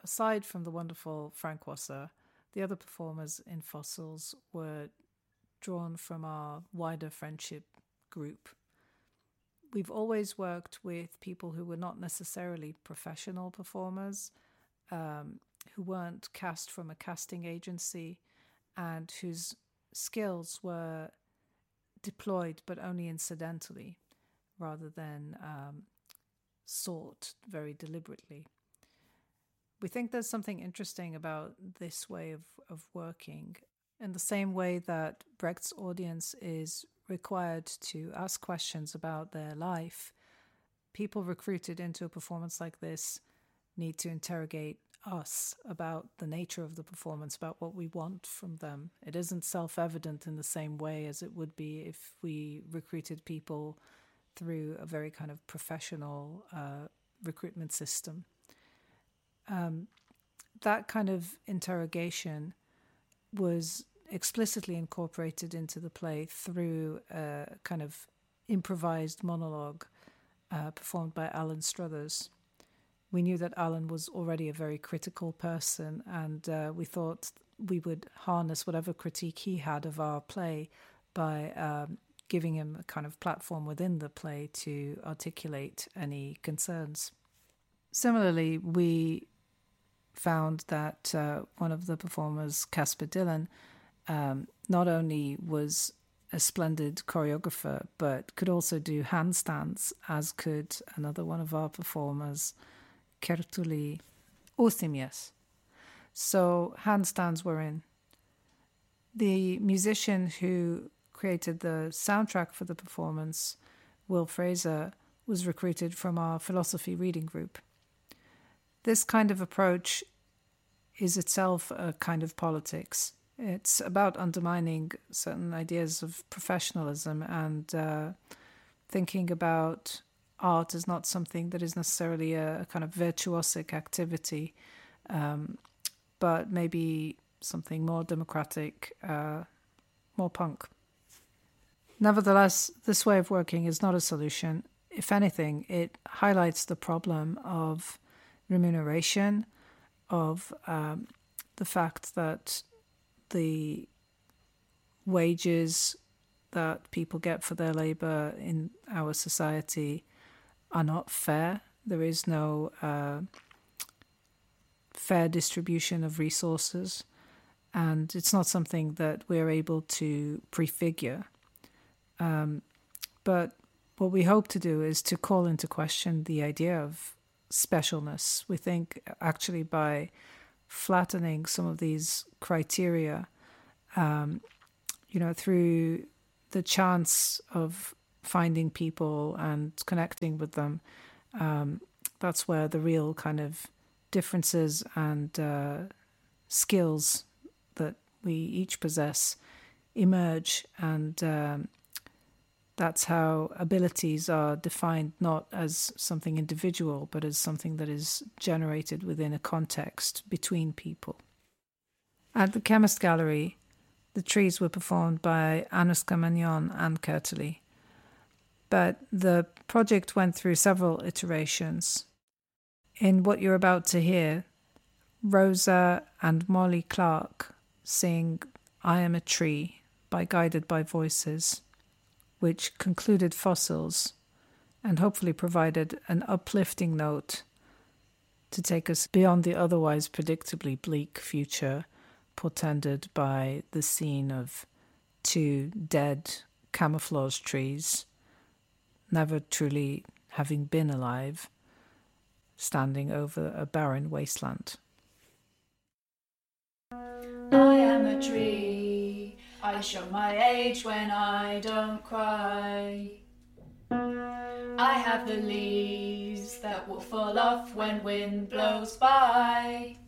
aside from the wonderful Frank Wasser, the other performers in Fossils were drawn from our wider friendship group. We've always worked with people who were not necessarily professional performers, who weren't cast from a casting agency, and whose skills were deployed but only incidentally, rather than sought very deliberately. We think there's something interesting about this way of working. In the same way that Brecht's audience is required to ask questions about their life, people recruited into a performance like this need to interrogate us about the nature of the performance, about what we want from them. It isn't self-evident in the same way as it would be if we recruited people through a very kind of professional recruitment system. That kind of interrogation was explicitly incorporated into the play through a kind of improvised monologue performed by Alan Struthers. We knew that Alan was already a very critical person, and we thought we would harness whatever critique he had of our play by giving him a kind of platform within the play to articulate any concerns. Similarly, we found that one of the performers, Casper Dillon, not only was a splendid choreographer, but could also do handstands, as could another one of our performers, Kertuli Othimias. So handstands were in. The musician who created the soundtrack for the performance, Will Fraser, was recruited from our philosophy reading group. This kind of approach is itself a kind of politics. It's about undermining certain ideas of professionalism and thinking about art as not something that is necessarily a kind of virtuosic activity, but maybe something more democratic, more punk. Nevertheless, this way of working is not a solution. If anything, it highlights the problem of remuneration, of the fact that the wages that people get for their labor in our society are not fair. There is no fair distribution of resources, and it's not something that we're able to prefigure. But what we hope to do is to call into question the idea of specialness. We think actually by flattening some of these criteria, through the chance of finding people and connecting with them, that's where the real kind of differences and skills that we each possess emerge, and that's how abilities are defined not as something individual, but as something that is generated within a context between people. At the Chemist Gallery, the trees were performed by Anuska Magnon and Kertuli. But the project went through several iterations. In what you're about to hear, Rosa and Molly Clark sing I Am a Tree by Guided by Voices, which concluded Fossils and hopefully provided an uplifting note to take us beyond the otherwise predictably bleak future portended by the scene of two dead camouflage trees, never truly having been alive, standing over a barren wasteland. I am a tree, I show my age when I don't cry. I have the leaves that will fall off when wind blows by.